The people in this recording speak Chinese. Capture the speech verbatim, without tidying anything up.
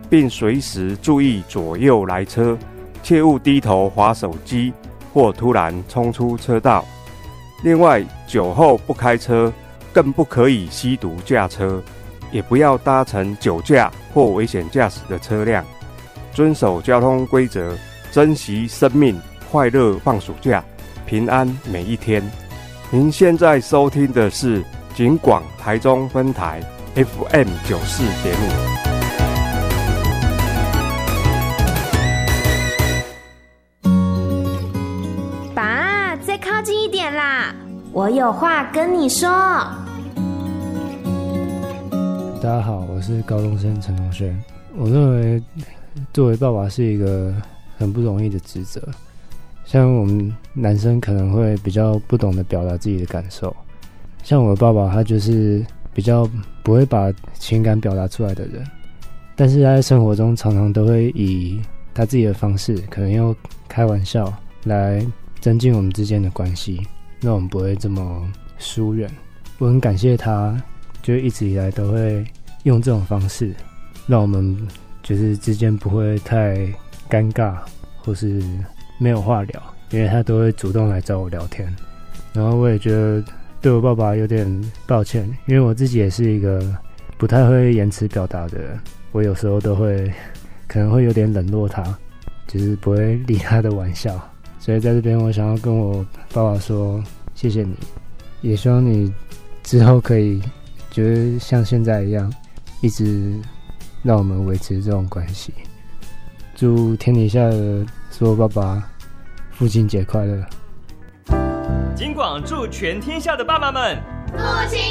并随时注意左右来车，切勿低头滑手机或突然冲出车道。另外，酒后不开车，更不可以吸毒驾车，也不要搭乘酒驾或危险驾驶的车辆。遵守交通规则，珍惜生命，快乐放暑假，平安每一天。您现在收听的是警广台中分台 F M 九四节目。 爸，再靠近一点啦，我有话跟你说。 大家好，我是高中生陈同轩。我认为作为爸爸是一个很不容易的职责，像我们男生可能会比较不懂得表达自己的感受，像我的爸爸他就是比较不会把情感表达出来的人，但是他在生活中常常都会以他自己的方式，可能用开玩笑来增进我们之间的关系，让我们不会这么疏远。我很感谢他，就一直以来都会用这种方式让我们就是之间不会太尴尬或是没有话聊，因为他都会主动来找我聊天。然后我也觉得对我爸爸有点抱歉，因为我自己也是一个不太会言辞表达的人，我有时候都会可能会有点冷落他，就是不会理他的玩笑。所以在这边我想要跟我爸爸说谢谢你，也希望你之后可以就是像现在一样一直让我们维持这种关系。祝天底下的所有爸爸父亲节快乐。 警广祝全天下的爸爸们父亲